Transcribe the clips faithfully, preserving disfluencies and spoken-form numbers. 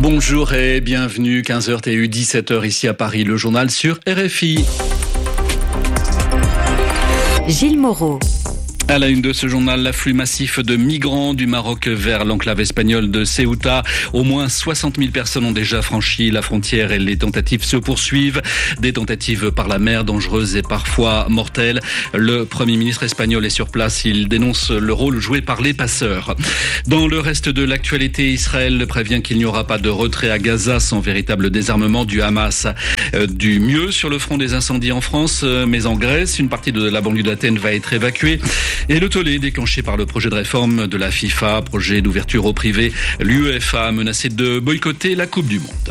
Bonjour et bienvenue, quinze heures T U, dix-sept heures ici à Paris, le journal sur R F I. Gilles Moreau. À la une de ce journal, l'afflux massif de migrants du Maroc vers l'enclave espagnole de Ceuta. Au moins soixante mille personnes ont déjà franchi la frontière et les tentatives se poursuivent. Des tentatives par la mer dangereuses et parfois mortelles. Le Premier ministre espagnol est sur place. Il dénonce le rôle joué par les passeurs. Dans le reste de l'actualité, Israël prévient qu'il n'y aura pas de retrait à Gaza sans véritable désarmement du Hamas. Euh, du mieux sur le front des incendies en France, mais en Grèce, une partie de la banlieue d'Athènes va être évacuée. Et le tollé déclenché par le projet de réforme de la FIFA, projet d'ouverture au privé, l'UEFA a menacé de boycotter la Coupe du Monde.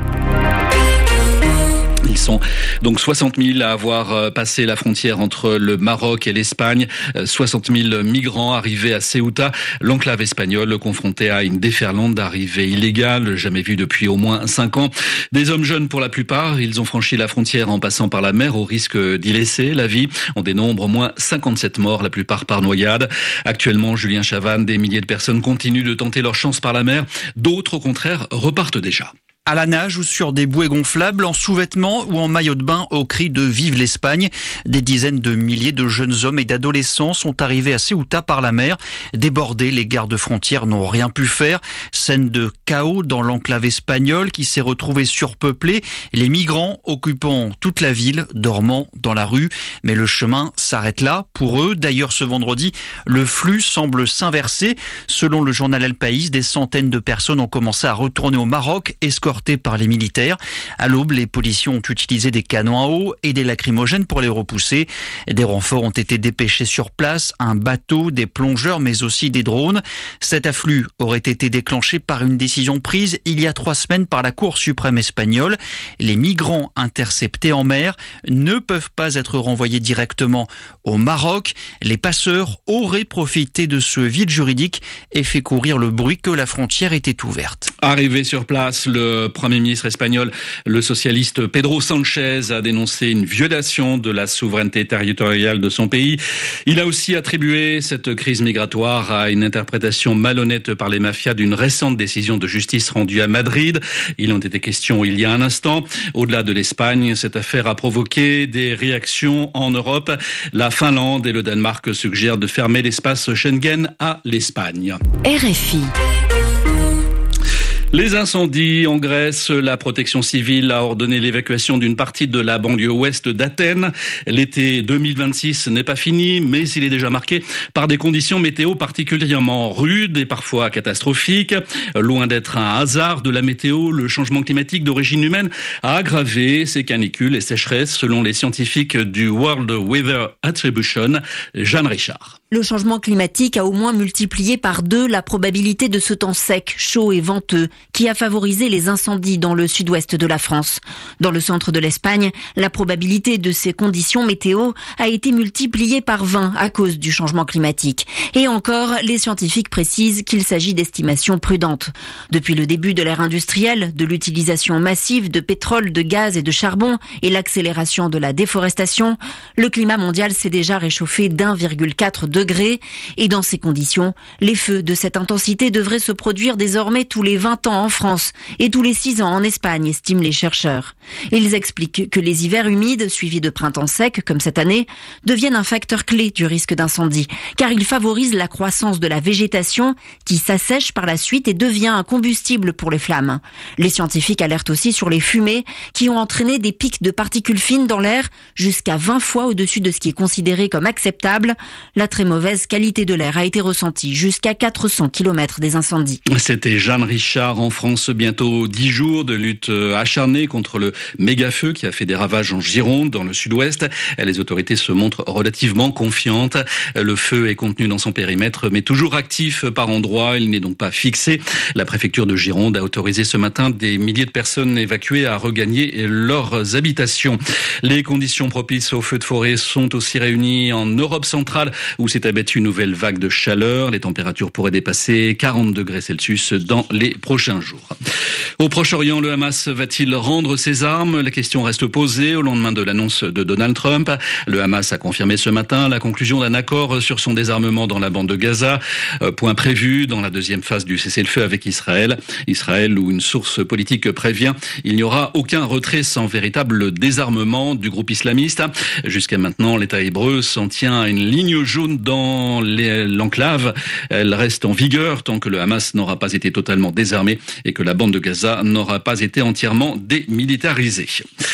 Ils sont donc soixante mille à avoir passé la frontière entre le Maroc et l'Espagne. soixante mille migrants arrivés à Ceuta, l'enclave espagnole confrontée à une déferlante d'arrivées illégales, jamais vue depuis au moins cinq ans. Des hommes jeunes pour la plupart, ils ont franchi la frontière en passant par la mer au risque d'y laisser la vie. On dénombre au moins cinquante-sept morts, la plupart par noyade. Actuellement, Julien Chavannes, des milliers de personnes continuent de tenter leur chance par la mer. D'autres, au contraire, repartent déjà. À la nage ou sur des bouées gonflables, en sous-vêtements ou en maillot de bain au cri de Vive l'Espagne. Des dizaines de milliers de jeunes hommes et d'adolescents sont arrivés à Ceuta par la mer. Débordés, les gardes-frontières n'ont rien pu faire. Scène de chaos dans l'enclave espagnole qui s'est retrouvée surpeuplée. Les migrants occupant toute la ville, dormant dans la rue. Mais le chemin s'arrête là. Pour eux, d'ailleurs ce vendredi, le flux semble s'inverser. Selon le journal El País, des centaines de personnes ont commencé à retourner au Maroc, escortées par les militaires. À l'aube, les policiers ont utilisé des canons à eau et des lacrymogènes pour les repousser. Des renforts ont été dépêchés sur place, un bateau, des plongeurs, mais aussi des drones. Cet afflux aurait été déclenché par une décision prise il y a trois semaines par la Cour suprême espagnole. Les migrants interceptés en mer ne peuvent pas être renvoyés directement au Maroc. Les passeurs auraient profité de ce vide juridique et fait courir le bruit que la frontière était ouverte. Arrivé sur place, le Premier ministre espagnol, le socialiste Pedro Sánchez, a dénoncé une violation de la souveraineté territoriale de son pays. Il a aussi attribué cette crise migratoire à une interprétation malhonnête par les mafias d'une récente décision de justice rendue à Madrid. Il en était question il y a un instant. Au-delà de l'Espagne, cette affaire a provoqué des réactions en Europe. La Finlande et le Danemark suggèrent de fermer l'espace Schengen à l'Espagne. R F I. Les incendies en Grèce, la protection civile a ordonné l'évacuation d'une partie de la banlieue ouest d'Athènes. L'été deux mille vingt-six n'est pas fini, mais il est déjà marqué par des conditions météo particulièrement rudes et parfois catastrophiques. Loin d'être un hasard de la météo, le changement climatique d'origine humaine a aggravé ces canicules et sécheresses selon les scientifiques du World Weather Attribution. Jeanne Richard. Le changement climatique a au moins multiplié par deux la probabilité de ce temps sec, chaud et venteux qui a favorisé les incendies dans le sud-ouest de la France. Dans le centre de l'Espagne, la probabilité de ces conditions météo a été multipliée par vingt à cause du changement climatique. Et encore, les scientifiques précisent qu'il s'agit d'estimations prudentes. Depuis le début de l'ère industrielle, de l'utilisation massive de pétrole, de gaz et de charbon et l'accélération de la déforestation, le climat mondial s'est déjà réchauffé d'un virgule quatre degrés. Et dans ces conditions, les feux de cette intensité devraient se produire désormais tous les vingt ans en France et tous les six ans en Espagne, estiment les chercheurs. Ils expliquent que les hivers humides, suivis de printemps secs, comme cette année, deviennent un facteur clé du risque d'incendie, car ils favorisent la croissance de la végétation qui s'assèche par la suite et devient un combustible pour les flammes. Les scientifiques alertent aussi sur les fumées qui ont entraîné des pics de particules fines dans l'air jusqu'à vingt fois au-dessus de ce qui est considéré comme acceptable. La très mauvaise qualité de l'air a été ressentie jusqu'à quatre cents kilomètres des incendies. C'était Jeanne Richard. En France, bientôt dix jours de lutte acharnée contre le méga-feu qui a fait des ravages en Gironde, dans le sud-ouest. Les autorités se montrent relativement confiantes. Le feu est contenu dans son périmètre, mais toujours actif par endroits. Il n'est donc pas fixé. La préfecture de Gironde a autorisé ce matin des milliers de personnes évacuées à regagner leurs habitations. Les conditions propices aux feux de forêt sont aussi réunies en Europe centrale, où s'est abattue une nouvelle vague de chaleur. Les températures pourraient dépasser quarante degrés Celsius dans les prochains jours. Au Proche-Orient, le Hamas va-t-il rendre ses armes? La question reste posée au lendemain de l'annonce de Donald Trump. Le Hamas a confirmé ce matin la conclusion d'un accord sur son désarmement dans la bande de Gaza, point prévu dans la deuxième phase du cessez-le-feu avec Israël. Israël, où une source politique prévient, il n'y aura aucun retrait sans véritable désarmement du groupe islamiste. Jusqu'à maintenant, l'État hébreu s'en tient à une ligne jaune dans l'enclave. Elle reste en vigueur tant que le Hamas n'aura pas été totalement désarmé et que la bande de Gaza n'aura pas été entièrement démilitarisée.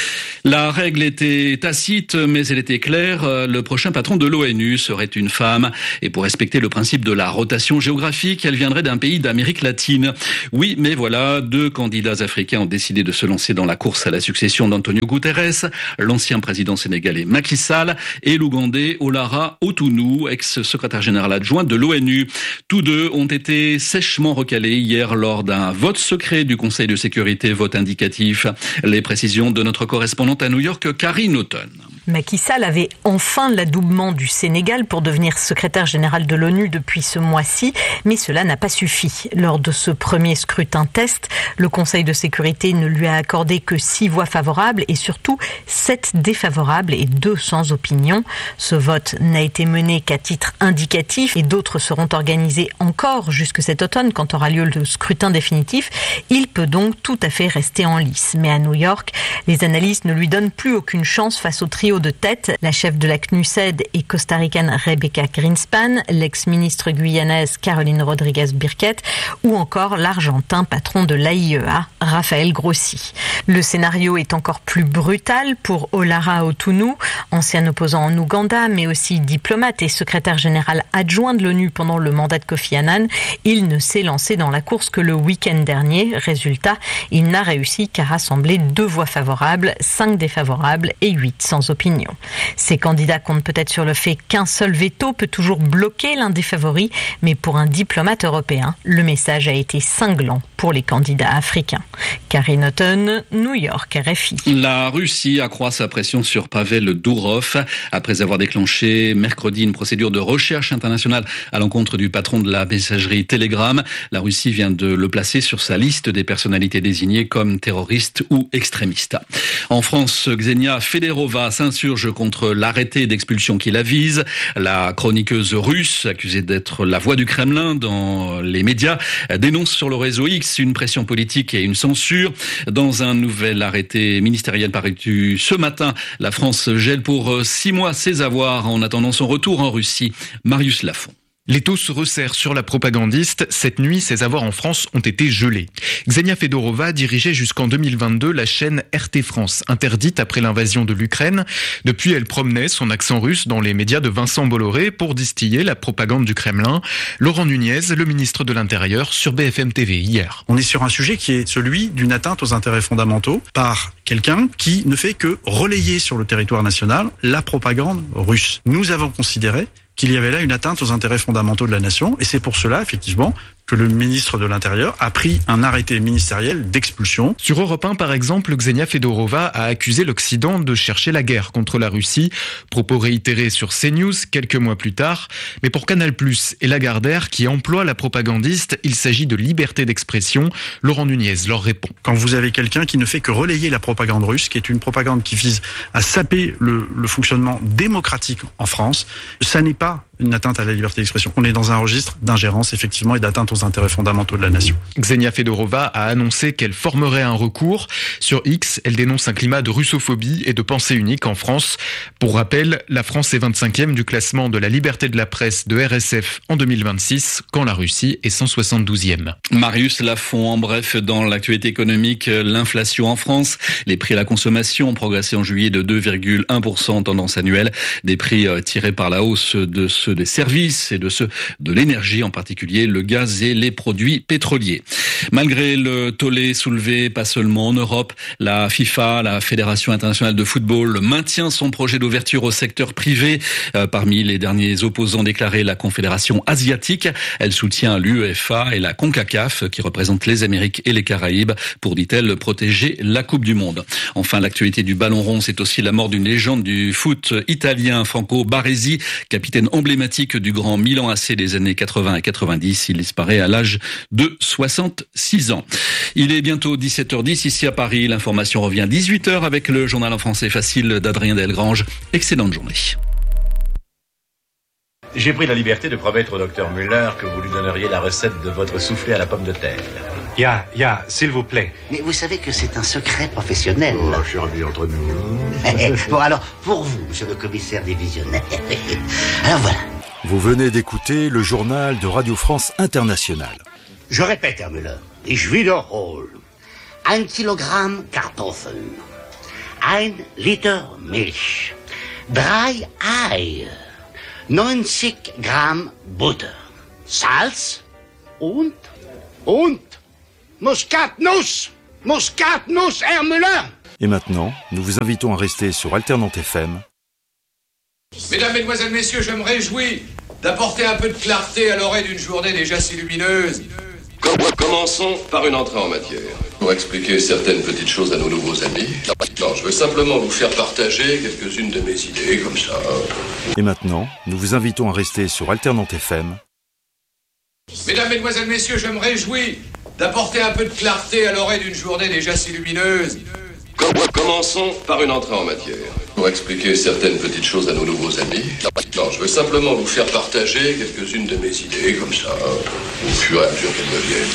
La règle était tacite, mais elle était claire. Le prochain patron de l'ONU serait une femme. Et pour respecter le principe de la rotation géographique, elle viendrait d'un pays d'Amérique latine. Oui, mais voilà, deux candidats africains ont décidé de se lancer dans la course à la succession d'Antonio Guterres, l'ancien président sénégalais Macky Sall, et l'Ougandais Olara Otunu, ex-secrétaire général adjoint de l'ONU. Tous deux ont été sèchement recalés hier lors d'un vote secret du Conseil de sécurité, vote indicatif. Les précisions de notre correspondant à New York, Karine Auton. Macky Sall avait enfin l'adoubement du Sénégal pour devenir secrétaire général de l'ONU depuis ce mois-ci, mais cela n'a pas suffi. Lors de ce premier scrutin test, le Conseil de sécurité ne lui a accordé que six voix favorables et surtout sept défavorables et deux sans opinion. Ce vote n'a été mené qu'à titre indicatif et d'autres seront organisés encore jusque cet automne quand aura lieu le scrutin définitif. Il peut donc tout à fait rester en lice. Mais à New York, les analystes ne lui donnent plus aucune chance face au trio de tête, la chef de la C N U S E D et costaricaine Rebecca Greenspan, l'ex-ministre guyanaise Caroline Rodriguez-Birquette ou encore l'argentin patron de l'A I E A, Raphaël Grossi. Le scénario est encore plus brutal pour Olara Otunu, ancien opposant en Ouganda, mais aussi diplomate et secrétaire général adjoint de l'ONU pendant le mandat de Kofi Annan. Il ne s'est lancé dans la course que le week-end dernier. Résultat, il n'a réussi qu'à rassembler deux voix favorables, cinq défavorables et huit sans opinion. Ces candidats comptent peut-être sur le fait qu'un seul veto peut toujours bloquer l'un des favoris, mais pour un diplomate européen, le message a été cinglant pour les candidats africains. Karine Auton, New York, R F I. La Russie accroît sa pression sur Pavel Dourov après avoir déclenché mercredi une procédure de recherche internationale à l'encontre du patron de la messagerie Telegram. La Russie vient de le placer sur sa liste des personnalités désignées comme terroristes ou extrémistes. En France, Ksenia Federova s'insurge contre l'arrêté d'expulsion qui la vise. La chroniqueuse russe, accusée d'être la voix du Kremlin dans les médias, dénonce sur le réseau X une pression politique et une censure. Dans un nouvel arrêté ministériel paru ce matin, la France gèle pour six mois ses avoirs en attendant son retour en Russie. Marius Lafont. L'étau se resserre sur la propagandiste. Cette nuit, ses avoirs en France ont été gelés. Ksenia Fedorova dirigeait jusqu'en deux mille vingt-deux la chaîne R T France, interdite après l'invasion de l'Ukraine. Depuis, elle promenait son accent russe dans les médias de Vincent Bolloré pour distiller la propagande du Kremlin. Laurent Nunez, le ministre de l'Intérieur, sur B F M T V hier. On est sur un sujet qui est celui d'une atteinte aux intérêts fondamentaux par quelqu'un qui ne fait que relayer sur le territoire national la propagande russe. Nous avons considéré qu'il y avait là une atteinte aux intérêts fondamentaux de la nation. Et c'est pour cela, effectivement, que le ministre de l'Intérieur a pris un arrêté ministériel d'expulsion. Sur Europe un, par exemple, Ksenia Fedorova a accusé l'Occident de chercher la guerre contre la Russie. Propos réitérés sur CNews quelques mois plus tard. Mais pour Canal plus et Lagardère, qui emploient la propagandiste, il s'agit de liberté d'expression. Laurent Nunez leur répond. Quand vous avez quelqu'un qui ne fait que relayer la propagande russe, qui est une propagande qui vise à saper le, le fonctionnement démocratique en France, ça n'est pas une atteinte à la liberté d'expression. On est dans un registre d'ingérence, effectivement, et d'atteinte aux intérêts fondamentaux de la nation. Ksenia Fedorova a annoncé qu'elle formerait un recours. Sur X, elle dénonce un climat de russophobie et de pensée unique en France. Pour rappel, la France est vingt-cinquième du classement de la liberté de la presse de R S F en deux mille vingt-six, quand la Russie est cent soixante-douzième. Marius Lafont, en bref, dans l'actualité économique, l'inflation en France. Les prix à la consommation ont progressé en juillet de deux virgule un pour cent en tendance annuelle. Des prix tirés par la hausse de ceux des services et de ceux de l'énergie, en particulier le gaz et les produits pétroliers. Malgré le tollé soulevé, pas seulement en Europe, la FIFA, la Fédération internationale de football, maintient son projet d'ouverture au secteur privé. Euh, parmi les derniers opposants déclarés, la Confédération asiatique. Elle soutient l'UEFA et la CONCACAF, qui représentent les Amériques et les Caraïbes, pour, dit-elle, protéger la Coupe du Monde. Enfin, l'actualité du ballon rond, c'est aussi la mort d'une légende du foot italien, Franco Baresi, capitaine emblématique emblématique du Grand Milan A C des années quatre-vingts et quatre-vingt-dix. Il disparaît à l'âge de soixante-six ans. Il est bientôt dix-sept heures dix ici à Paris. L'information revient dix-huit heures avec le journal en français facile d'Adrien Delgrange. Excellente journée. J'ai pris la liberté de promettre au docteur Müller que vous lui donneriez la recette de votre soufflé à la pomme de terre. Ya, ya, s'il vous plaît. Mais vous savez que c'est un secret professionnel. Oh, je suis remis entre nous. Bon, alors, pour vous, monsieur le commissaire divisionnaire. Alors voilà. Vous venez d'écouter le journal de Radio France Internationale. Je répète, Herr Müller. Ich wiederhole. Un kilogramme Kartoffeln. Ein Liter Milch. Drei Eier. neunzig Gramm Butter. Salz und, und Muskatnuss. Muskatnuss, Herr Müller. Et maintenant, nous vous invitons à rester sur Alternante F M. Mesdames, Mesdemoiselles, Messieurs, je me réjouis d'apporter un peu de clarté à l'oreille d'une journée déjà si lumineuse. Commençons par une entrée en matière. Pour expliquer certaines petites choses à nos nouveaux amis. Non, je veux simplement vous faire partager quelques-unes de mes idées, comme ça. Et maintenant, nous vous invitons à rester sur Alternante F M. Mesdames, Mesdemoiselles, Messieurs, je me réjouis d'apporter un peu de clarté à l'oreille d'une journée déjà si lumineuse. Commençons par une entrée en matière. Pour expliquer certaines petites choses à nos nouveaux amis. Non, je veux simplement vous faire partager quelques-unes de mes idées, comme ça, au fur et à mesure qu'elles me viennent.